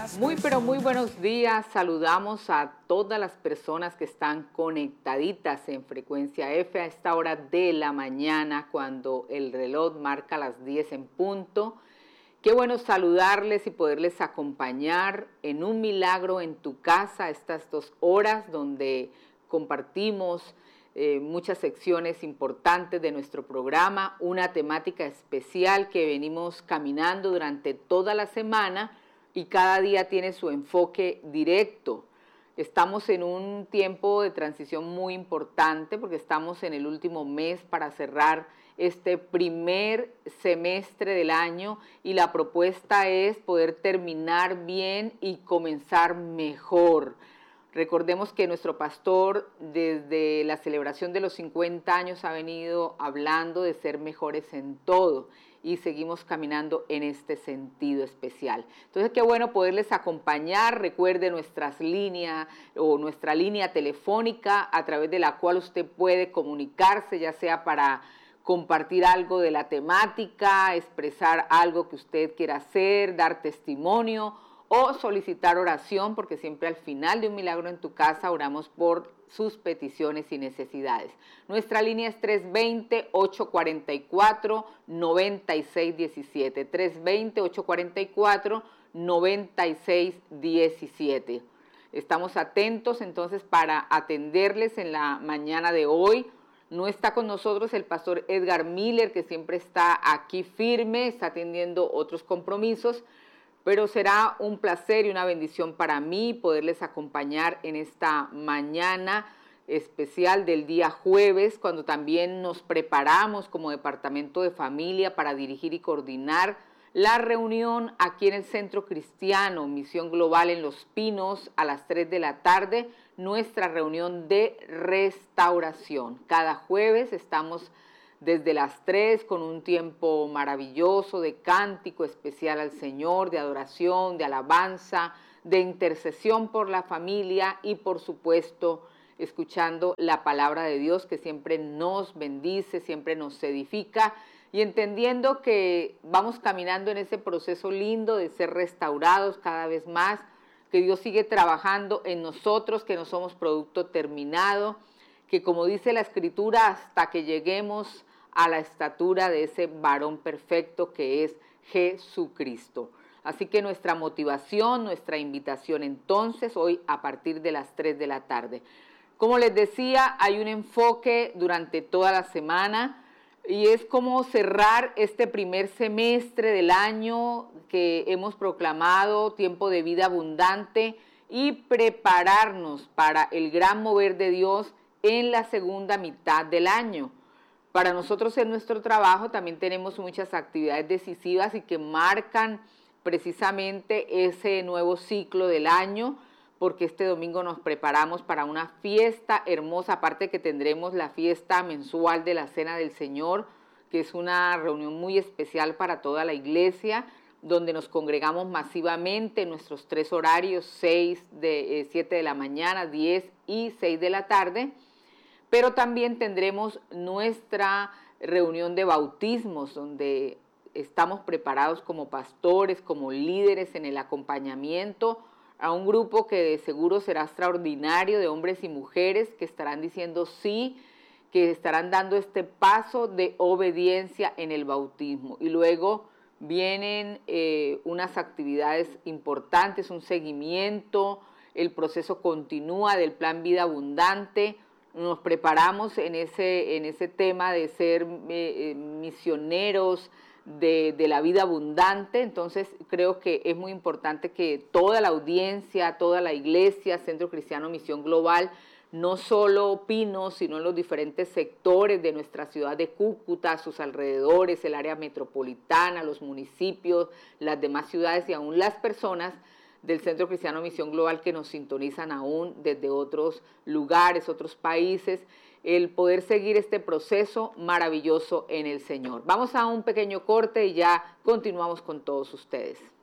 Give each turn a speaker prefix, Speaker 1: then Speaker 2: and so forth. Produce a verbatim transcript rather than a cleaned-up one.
Speaker 1: Muy pero muy buenos días, saludamos a todas las personas que están conectaditas en Frecuencia F a esta hora de la mañana cuando el reloj marca las diez en punto. Qué bueno saludarles y poderles acompañar en un milagro en tu casa estas dos horas donde compartimos eh, muchas secciones importantes de nuestro programa, una temática especial que venimos caminando durante toda la semana y cada día tiene su enfoque directo. Estamos en un tiempo de transición muy importante porque estamos en el último mes para cerrar este primer semestre del año y la propuesta es poder terminar bien y comenzar mejor. Recordemos que nuestro pastor desde la celebración de los cincuenta años ha venido hablando de ser mejores en todo y seguimos caminando en este sentido especial. Entonces, qué bueno poderles acompañar. Recuerde nuestras líneas o nuestra línea telefónica a través de la cual usted puede comunicarse, ya sea para compartir algo de la temática, expresar algo que usted quiera hacer, dar testimonio o solicitar oración, porque siempre al final de un milagro en tu casa oramos por sus peticiones y necesidades. Nuestra línea es tres dos cero, ocho cuatro cuatro, nueve seis uno siete, tres dos cero, ocho cuatro cuatro, nueve seis uno siete. Estamos atentos entonces para atenderles en la mañana de hoy. No está con nosotros el pastor Edgar Miller, que siempre está aquí firme, está atendiendo otros compromisos, pero será un placer y una bendición para mí poderles acompañar en esta mañana especial del día jueves, cuando también nos preparamos como Departamento de Familia para dirigir y coordinar la reunión aquí en el Centro Cristiano Misión Global en Los Pinos a las tres de la tarde, nuestra reunión de restauración. Cada jueves estamos desde las tres con un tiempo maravilloso de cántico especial al Señor, de adoración, de alabanza, de intercesión por la familia y por supuesto escuchando la palabra de Dios que siempre nos bendice, siempre nos edifica y entendiendo que vamos caminando en ese proceso lindo de ser restaurados cada vez más, que Dios sigue trabajando en nosotros, que no somos producto terminado, que como dice la Escritura, hasta que lleguemos a la estatura de ese varón perfecto que es Jesucristo. Así que nuestra motivación, nuestra invitación entonces, hoy a partir de las tres de la tarde. Como les decía, hay un enfoque durante toda la semana y es como cerrar este primer semestre del año que hemos proclamado, tiempo de vida abundante, y prepararnos para el gran mover de Dios en la segunda mitad del año. Para nosotros en nuestro trabajo también tenemos muchas actividades decisivas y que marcan precisamente ese nuevo ciclo del año, porque este domingo nos preparamos para una fiesta hermosa, aparte que tendremos la fiesta mensual de la Cena del Señor, que es una reunión muy especial para toda la iglesia, donde nos congregamos masivamente en nuestros tres horarios, seis de, eh, siete de la mañana, diez y seis de la tarde, pero también tendremos nuestra reunión de bautismos, donde estamos preparados como pastores, como líderes en el acompañamiento a un grupo que de seguro será extraordinario de hombres y mujeres que estarán diciendo sí, que estarán dando este paso de obediencia en el bautismo. Y luego vienen eh, unas actividades importantes, un seguimiento, el proceso continúa del Plan Vida Abundante. Nos preparamos en ese, en ese tema de ser eh, misioneros de, de la vida abundante. Entonces creo que es muy importante que toda la audiencia, toda la iglesia, Centro Cristiano Misión Global, no solo Pinos, sino en los diferentes sectores de nuestra ciudad de Cúcuta, sus alrededores, el área metropolitana, los municipios, las demás ciudades y aún las personas del Centro Cristiano Misión Global que nos sintonizan aún desde otros lugares, otros países, el poder seguir este proceso maravilloso en el Señor. Vamos a un pequeño corte y ya continuamos con todos ustedes.